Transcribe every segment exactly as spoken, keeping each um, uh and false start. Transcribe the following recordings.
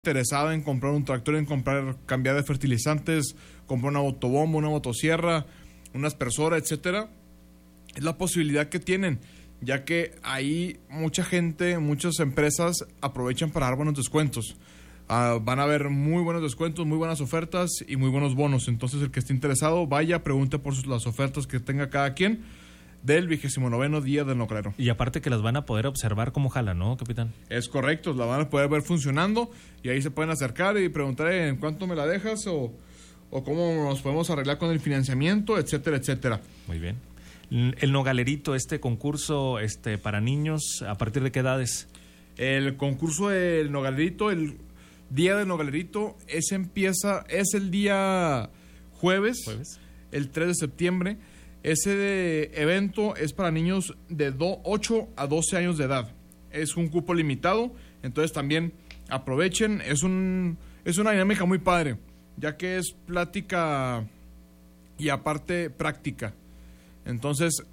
interesada en comprar un tractor, en comprar, cambiar de fertilizantes, comprar una motobomba, una motosierra, una aspersora, etcétera, es la posibilidad que tienen, ya que ahí mucha gente, muchas empresas aprovechan para dar buenos descuentos. Uh, van a haber muy buenos descuentos, muy buenas ofertas y muy buenos bonos. Entonces, el que esté interesado, vaya, pregunte por sus, las ofertas que tenga cada quien del vigésimo noveno Día del Nogalero. Y aparte que las van a poder observar cómo jala, ¿no, capitán? Es correcto, la van a poder ver funcionando y ahí se pueden acercar y preguntar en cuánto me la dejas o, o cómo nos podemos arreglar con el financiamiento, etcétera, etcétera. Muy bien. El Nogalerito, este concurso este para niños, ¿a partir de qué edades? El concurso del Nogalerito, el Día del Nogalerito, ese empieza, es el día jueves, jueves. el tres de septiembre. Ese evento es para niños de ocho a doce años de edad. Es un cupo limitado, entonces también aprovechen. Es un es una dinámica muy padre, ya que es plática y aparte práctica. Entonces,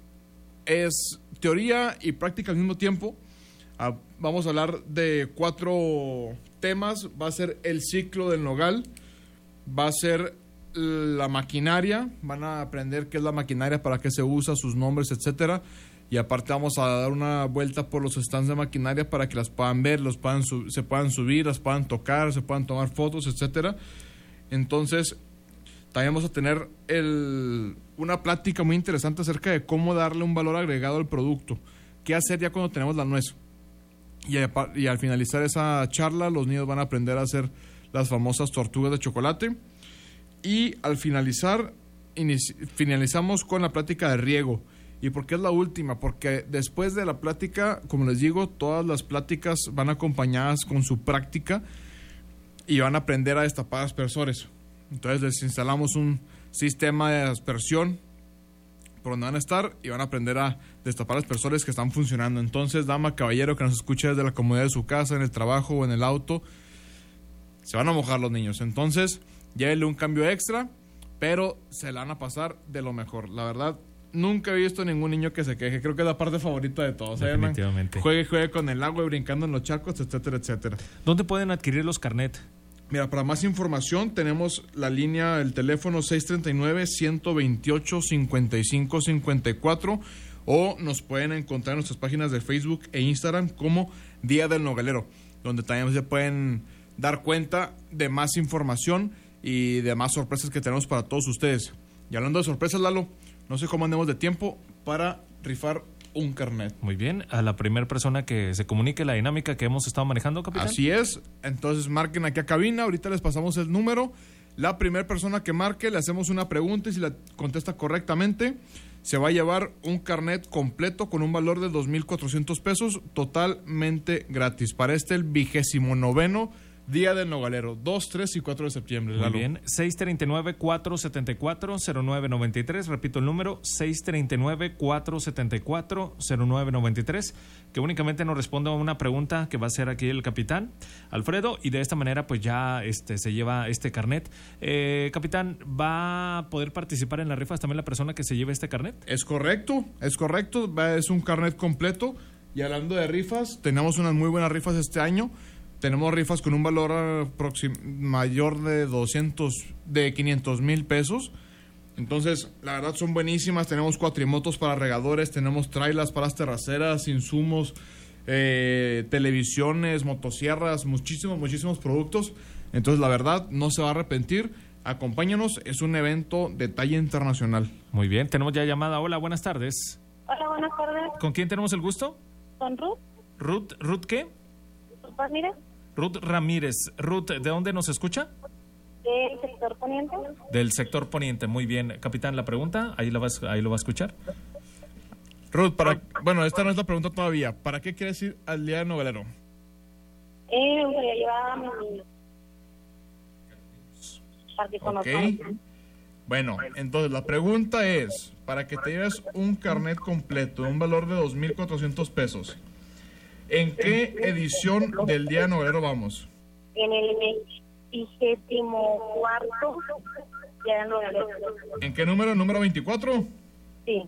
es teoría y práctica al mismo tiempo. Ah, vamos a hablar de cuatro temas. Va a ser el ciclo del nogal, va a ser la maquinaria, van a aprender qué es la maquinaria, para qué se usa, sus nombres, etcétera. Y aparte vamos a dar una vuelta por los stands de maquinaria para que las puedan ver, los puedan sub- se puedan subir, las puedan tocar, se puedan tomar fotos, etcétera. Entonces, también vamos a tener el, una plática muy interesante acerca de cómo darle un valor agregado al producto. ¿Qué hacer ya cuando tenemos la nuez? Y, a, y al finalizar esa charla, los niños van a aprender a hacer las famosas tortugas de chocolate. Y al finalizar, inici- finalizamos con la plática de riego. ¿Y por qué es la última? Porque después de la plática, como les digo, todas las pláticas van acompañadas con su práctica y van a aprender a destapar aspersores. Entonces les instalamos un sistema de aspersión por donde van a estar y van a aprender a destapar aspersores que están funcionando. Entonces, dama, caballero, que nos escuche desde la comodidad de su casa, en el trabajo o en el auto, se van a mojar los niños. Entonces, llévenle un cambio extra, pero se la van a pasar de lo mejor. La verdad, nunca he visto ningún niño que se queje. Creo que es la parte favorita de todos. Definitivamente. Juegue, juegue con el agua y brincando en los charcos, etcétera, etcétera. ¿Dónde pueden adquirir los carnet? Mira, para más información tenemos la línea, el teléfono seis tres nueve, uno dos ocho, cinco cinco cinco cuatro, o nos pueden encontrar en nuestras páginas de Facebook e Instagram como Día del Nogalero, donde también se pueden dar cuenta de más información y de más sorpresas que tenemos para todos ustedes. Y hablando de sorpresas, Lalo, no sé cómo andemos de tiempo para rifar un carnet. Muy bien, a la primera persona que se comunique la dinámica que hemos estado manejando, capitán. Así es, entonces marquen aquí a cabina, ahorita les pasamos el número. La primera persona que marque, le hacemos una pregunta y si la contesta correctamente, se va a llevar un carnet completo con un valor de dos mil cuatrocientos pesos, totalmente gratis, para este el vigésimo noveno Día del Nogalero, dos, tres y cuatro de septiembre. Muy bien, seis tres nueve, cuatro siete cuatro, cero nueve nueve tres, repito el número, seis tres nueve, cuatro siete cuatro, cero nueve nueve tres, que únicamente nos responda a una pregunta que va a hacer aquí el capitán Alfredo, y de esta manera pues ya este se lleva este carnet. Eh, capitán, ¿va a poder participar en las rifas también la persona que se lleve este carnet? Es correcto, es correcto, es un carnet completo. Y hablando de rifas, tenemos unas muy buenas rifas este año. Tenemos rifas con un valor aproxim- mayor de doscientos, de quinientos mil pesos. Entonces, la verdad son buenísimas. Tenemos cuatrimotos para regadores, tenemos trailers para las terraceras, insumos, eh, televisiones, motosierras, muchísimos, muchísimos productos. Entonces, la verdad, no se va a arrepentir. Acompáñanos, es un evento de talla internacional. Muy bien, tenemos ya llamada. Hola, buenas tardes. Hola, buenas tardes. ¿Con quién tenemos el gusto? ¿Con Ruth? ¿Ruth? ¿Ruth qué? Ramírez. Ruth Ramírez. Ruth, ¿de dónde nos escucha? Del sector poniente. Del sector poniente, muy bien. Capitán, la pregunta, ahí lo, vas, ahí lo va a escuchar. Ruth, para, bueno, esta no es la pregunta todavía. ¿Para qué quieres ir al Día del Nogalero? Eh, voy a llevar a mi niño. Para que conozcan. Ok. Bueno, entonces la pregunta es, para que te lleves un carnet completo de un valor de dos mil cuatrocientos pesos, ¿en qué edición del Día Nogalero vamos? En el vigésimo cuarto Día del Nogalero. ¿En qué número? ¿Número veinticuatro? Sí.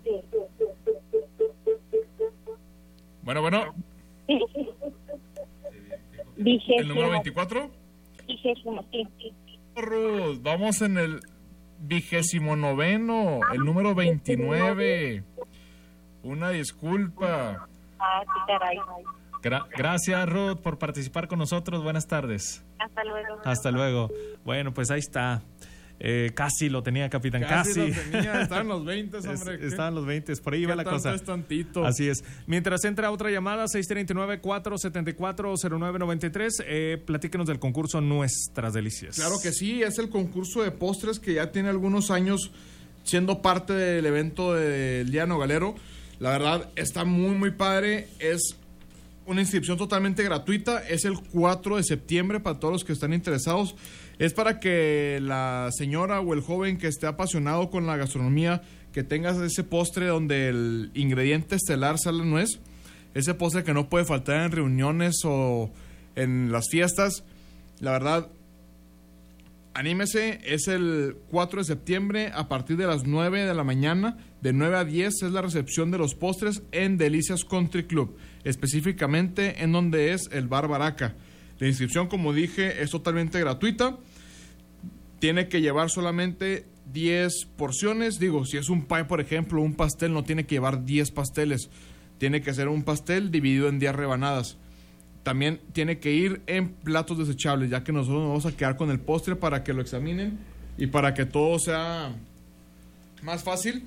Bueno, bueno. Sí. ¿El número veinticuatro? vigésimo, sí, sí. Ruth, vamos en el vigésimo noveno, el número veintinueve. Una disculpa. Ah, sí, caray. Gra- gracias, Ruth, por participar con nosotros. Buenas tardes. Hasta luego. Hasta luego. Bueno, pues ahí está. Eh, casi lo tenía, capitán, casi. Casi lo tenía, estaban los veinte, hombre. Es, estaban los veinte, por ahí iba la cosa. Es tantito. Así es. Mientras entra otra llamada, seis tres nueve, cuatro siete cuatro, cero nueve nueve tres, eh, platíquenos del concurso Nuestras Delicias. Claro que sí, es el concurso de postres que ya tiene algunos años siendo parte del evento del Día Nogalero. La verdad, está muy, muy padre. Es una inscripción totalmente gratuita. Es el cuatro de septiembre para todos los que están interesados. Es para que la señora o el joven que esté apasionado con la gastronomía, que tengas ese postre donde el ingrediente estelar sea la nuez, ese postre que no puede faltar en reuniones o en las fiestas. La verdad, anímese, es el cuatro de septiembre a partir de las nueve de la mañana, de nueve a diez es la recepción de los postres en Delicias Country Club, específicamente en donde es el Bar Baraca. La inscripción, como dije, es totalmente gratuita. Tiene que llevar solamente diez porciones. Digo, si es un pie, por ejemplo, un pastel, no tiene que llevar diez pasteles. Tiene que ser un pastel dividido en diez rebanadas. También tiene que ir en platos desechables, ya que nosotros nos vamos a quedar con el postre para que lo examinen y para que todo sea más fácil.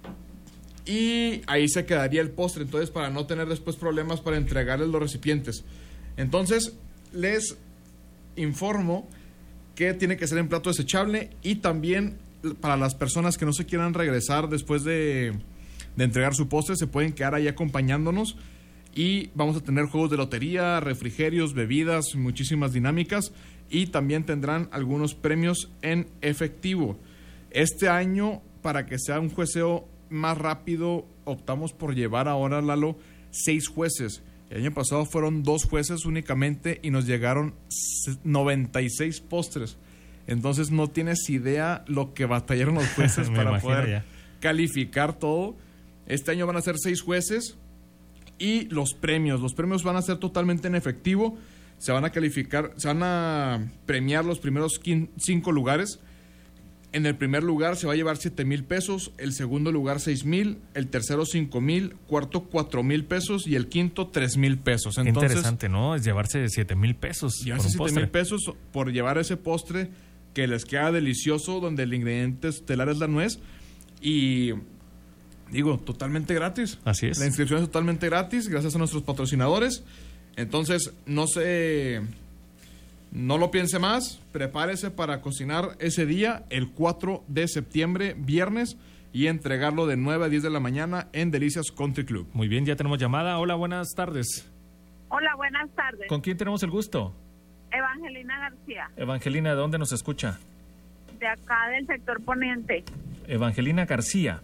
Y ahí se quedaría el postre, entonces, para no tener después problemas para entregarles los recipientes. Entonces, les informo que tiene que ser en plato desechable, y también para las personas que no se quieran regresar después de, de entregar su postre, se pueden quedar ahí acompañándonos, y vamos a tener juegos de lotería, refrigerios, bebidas, muchísimas dinámicas, y también tendrán algunos premios en efectivo. Este año, para que sea un jueceo más rápido, optamos por llevar ahora, Lalo, seis jueces. El año pasado fueron dos jueces únicamente y nos llegaron noventa y seis postres. Entonces no tienes idea lo que batallaron los jueces para poder ya calificar todo. Este año van a ser seis jueces, y los premios, los premios van a ser totalmente en efectivo. Se van a calificar, se van a premiar los primeros cinco lugares. En el primer lugar se va a llevar siete mil pesos, el segundo lugar seis mil, el tercero cinco mil, cuarto cuatro mil pesos y el quinto tres mil pesos. Entonces, qué interesante, ¿no? Es llevarse siete mil pesos. Llevarse siete mil pesos por llevar ese postre que les queda delicioso, donde el ingrediente estelar es la nuez. Y digo, totalmente gratis. Así es. La inscripción es totalmente gratis, gracias a nuestros patrocinadores. Entonces, no se... No lo piense más, prepárese para cocinar ese día, el cuatro de septiembre, viernes, y entregarlo de nueve a diez de la mañana en Delicias Country Club. Muy bien, ya tenemos llamada. Hola, buenas tardes. Hola, buenas tardes. ¿Con quién tenemos el gusto? Evangelina García. Evangelina, ¿de dónde nos escucha? De acá, del sector poniente. Evangelina García.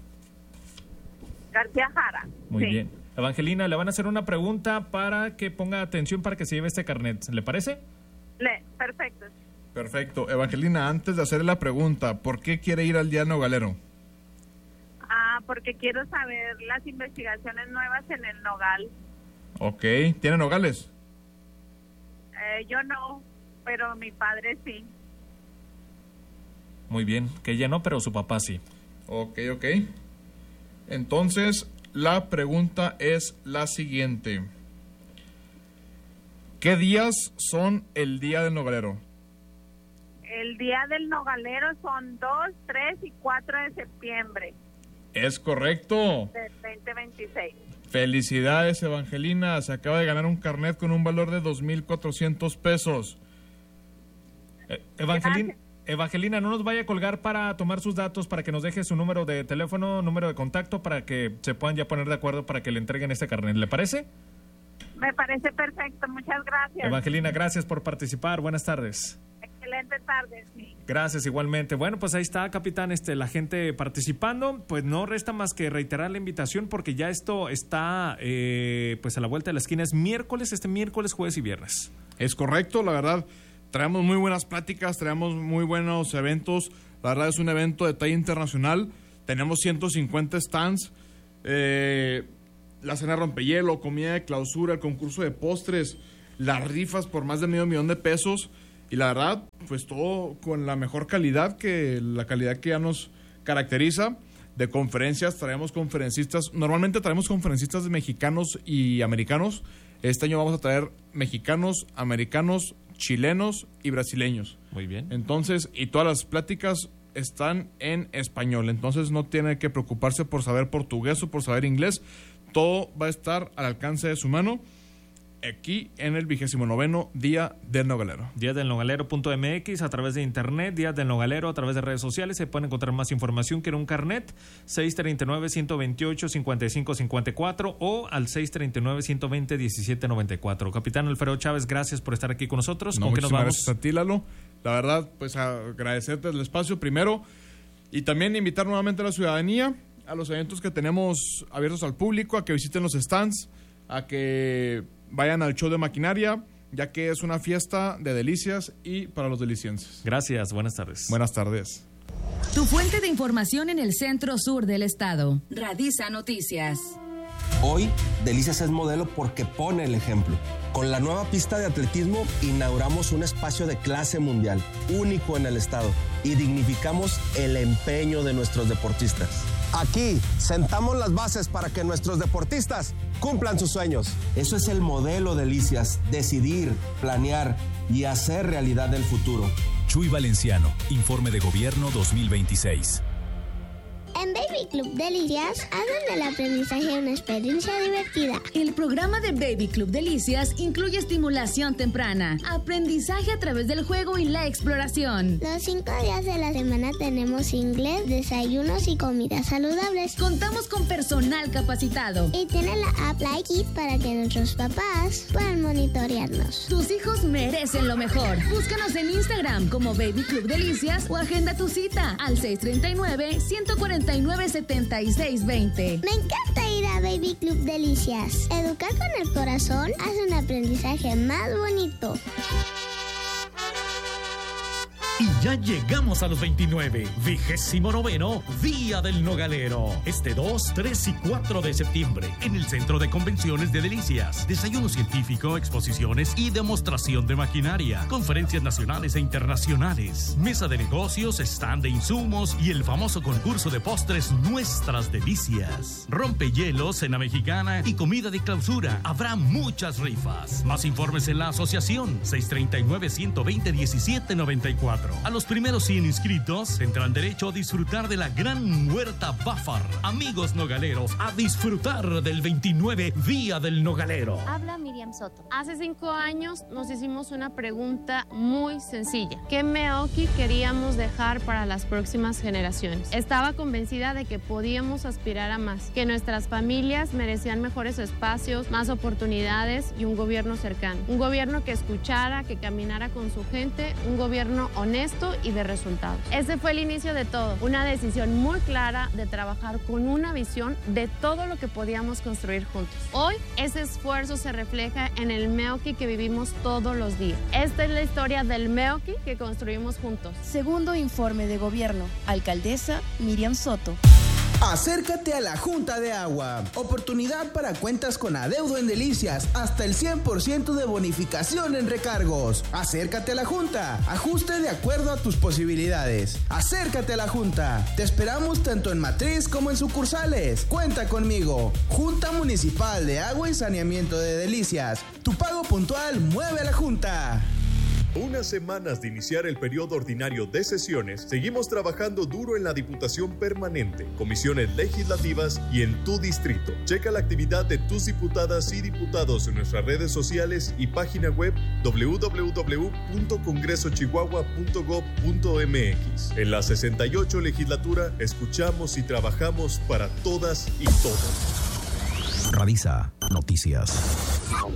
García Jara. Muy sí. bien. Evangelina, le van a hacer una pregunta para que ponga atención para que se lleve este carnet. ¿Le parece? Le, perfecto. Perfecto. Evangelina, antes de hacerle la pregunta, ¿por qué quiere ir al Día Nogalero? Ah, porque quiero saber las investigaciones nuevas en el nogal. Ok. ¿Tiene nogales? Eh, yo no, pero mi padre sí. Muy bien. Que ella no, pero su papá sí. Ok, ok. Entonces, la pregunta es la siguiente. ¿Qué días son el Día del Nogalero? El Día del Nogalero son dos, tres y cuatro de septiembre. Es correcto. Del veinte veintiséis. Felicidades, Evangelina. Se acaba de ganar un carnet con un valor de dos mil cuatrocientos pesos. Eh, Evangelina, Evangelina, no nos vaya a colgar para tomar sus datos, para que nos deje su número de teléfono, número de contacto, para que se puedan ya poner de acuerdo para que le entreguen este carnet. ¿Le parece? Me parece perfecto, muchas gracias. Evangelina, gracias por participar. Buenas tardes. Excelente tarde, sí. Gracias, igualmente. Bueno, pues ahí está, capitán, este, la gente participando. Pues no resta más que reiterar la invitación, porque ya esto está eh, pues a la vuelta de la esquina. Es miércoles, este miércoles, jueves y viernes. Es correcto, la verdad. Traemos muy buenas pláticas, traemos muy buenos eventos. La verdad es un evento de talla internacional. Tenemos ciento cincuenta stands. Eh... La cena rompehielo, comida de clausura, el concurso de postres, las rifas por más de medio millón de pesos. y la verdad, pues todo con la mejor calidad, que la calidad que ya nos caracteriza. De conferencias, traemos conferencistas, normalmente traemos conferencistas mexicanos y americanos. Este año vamos a traer mexicanos, americanos, chilenos y brasileños. Muy bien. Entonces, y todas las pláticas están en español, entonces no tiene que preocuparse por saber portugués o por saber inglés. Todo va a estar al alcance de su mano aquí en el vigésimo noveno Día del Nogalero. Día del Nogalero punto m x a través de internet, Día del Nogalero a través de redes sociales. Se pueden encontrar más información que en un carnet, seis treinta y nueve, ciento veintiocho, cincuenta y cinco cincuenta y cuatro o al seis treinta y nueve, ciento veinte, diecisiete noventa y cuatro. Capitán Alfredo Chávez, gracias por estar aquí con nosotros. No, ¿Con qué nos vamos? Gracias a ti, Lalo. La verdad, pues agradecerte el espacio primero y también invitar nuevamente a la ciudadanía a los eventos que tenemos abiertos al público, a que visiten los stands, a que vayan al show de maquinaria, ya que es una fiesta de delicias y para los delicienses. Gracias, buenas tardes. Buenas tardes. Tu fuente de información en el centro sur del estado. Radisa Noticias. Hoy, Delicias es modelo porque pone el ejemplo. Con la nueva pista de atletismo inauguramos un espacio de clase mundial, único en el estado, y dignificamos el empeño de nuestros deportistas. Aquí sentamos las bases para que nuestros deportistas cumplan sus sueños. Eso es el modelo Delicias, decidir, planear y hacer realidad el futuro. Chuy Valenciano, Informe de Gobierno dos mil veintiséis. En Baby Club Delicias hacen del aprendizaje una experiencia divertida. El programa de Baby Club Delicias incluye estimulación temprana, aprendizaje a través del juego y la exploración. Los cinco días de la semana tenemos inglés, desayunos y comidas saludables. Contamos con personal capacitado. Y tiene la app Like It para que nuestros papás puedan monitorearnos. Tus hijos merecen lo mejor. Búscanos en Instagram como Baby Club Delicias o agenda tu cita al seis treinta y nueve, ciento cuarenta y nueve, setenta y seis veinte. Me encanta ir a Baby Club Delicias. Educar con el corazón hace un aprendizaje más bonito. Y ya llegamos a los veintinueve, vigésimo noveno Día del Nogalero. Este dos, tres y cuatro de septiembre, en el Centro de Convenciones de Delicias. Desayuno científico, exposiciones y demostración de maquinaria. Conferencias nacionales e internacionales. Mesa de negocios, stand de insumos y el famoso concurso de postres Nuestras Delicias. Rompehielos, cena mexicana y comida de clausura. Habrá muchas rifas. Más informes en la asociación, seis treinta y nueve, ciento veinte, diecisiete noventa y cuatro. A los primeros cien inscritos tendrán derecho a disfrutar de la gran huerta Bafar. Amigos nogaleros, a disfrutar del veintinueve Día del Nogalero. Habla Miriam Soto. Hace cinco años nos hicimos una pregunta muy sencilla. ¿Qué Meoki queríamos dejar para las próximas generaciones? Estaba convencida de que podíamos aspirar a más, que nuestras familias merecían mejores espacios, más oportunidades y un gobierno cercano. Un gobierno que escuchara, que caminara con su gente, un gobierno honesto y de resultados. Ese fue el inicio de todo, una decisión muy clara de trabajar con una visión de todo lo que podíamos construir juntos. Hoy ese esfuerzo se refleja en el Meoki que vivimos todos los días. Esta es la historia del Meoki que construimos juntos. Segundo informe de gobierno, alcaldesa Miriam Soto. Acércate a la Junta de Agua. Oportunidad para cuentas con adeudo en Delicias. Hasta el cien por ciento de bonificación en recargos. Acércate a la Junta. Ajuste de acuerdo a tus posibilidades. Acércate a la Junta. Te esperamos tanto en matriz como en sucursales. Cuenta conmigo. Junta Municipal de Agua y Saneamiento de Delicias. Tu pago puntual mueve a la Junta. Unas semanas de iniciar el periodo ordinario de sesiones, seguimos trabajando duro en la Diputación Permanente, comisiones legislativas y en tu distrito. Checa la actividad de tus diputadas y diputados en nuestras redes sociales y página web doble u doble u doble u punto congreso chihuahua punto gob punto m x. En la sesenta y ocho legislatura, escuchamos y trabajamos para todas y todos. Radisa Noticias.